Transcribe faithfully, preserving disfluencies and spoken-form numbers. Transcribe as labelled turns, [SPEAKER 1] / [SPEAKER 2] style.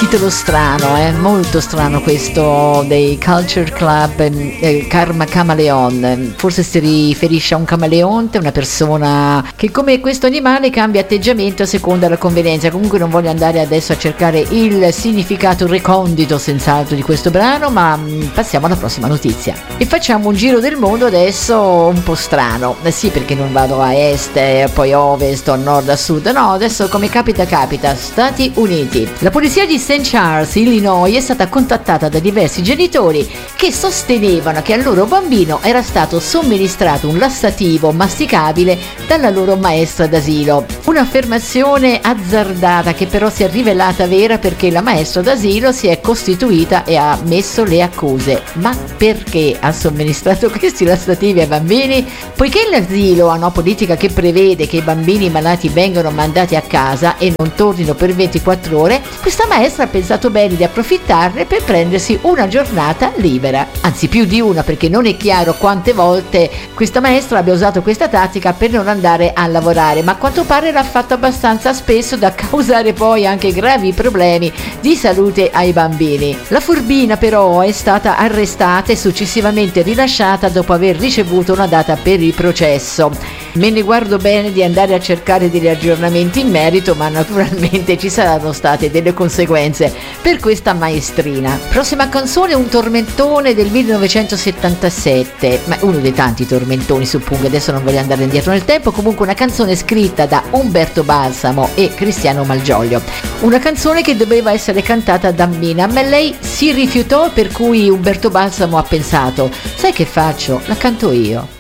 [SPEAKER 1] titolo strano, eh? Molto strano questo dei Culture Club, eh, Karma Chameleon. Forse si riferisce a un camaleonte, una persona che come questo animale cambia atteggiamento a seconda della convenienza. Comunque non voglio andare adesso a cercare il significato recondito senz'altro di questo brano, ma mh, passiamo alla prossima notizia e facciamo un giro del mondo adesso un po' strano. Eh sì, perché non vado a est, eh, poi a ovest o a nord, a sud, no, adesso come capita capita. Stati Uniti. La polizia di Saint Charles, Illinois, è stata contattata da diversi genitori che sostenevano che al loro bambino era stato somministrato un lassativo masticabile dalla loro maestra d'asilo. Un'affermazione azzardata che però si è rivelata vera, perché la maestra d'asilo si è costituita e ha messo le accuse. Ma perché ha somministrato questi lassativi ai bambini? Poiché l'asilo ha una politica che prevede che i bambini malati vengano mandati a casa e non tornino per ventiquattro ore, questa maestra ha pensato bene di approfittarne per prendersi una giornata libera, anzi più di una, perché non è chiaro quante volte questa maestra abbia usato questa tattica per non andare a lavorare, ma a quanto pare l'ha fatto abbastanza spesso da causare poi anche gravi problemi di salute ai bambini. La furbina però è stata arrestata e successivamente rilasciata dopo aver ricevuto una data per il processo. Me ne guardo bene di andare a cercare degli aggiornamenti in merito, ma naturalmente ci saranno state delle conseguenze per questa maestrina. Prossima canzone, un tormentone del millenovecentosettantasette, ma uno dei tanti tormentoni, suppongo, adesso non voglio andare indietro nel tempo. Comunque una canzone scritta da Umberto Balsamo e Cristiano Malgioglio, una canzone che doveva essere cantata da Mina, ma lei si rifiutò, per cui Umberto Balsamo ha pensato: sai che faccio? La canto io.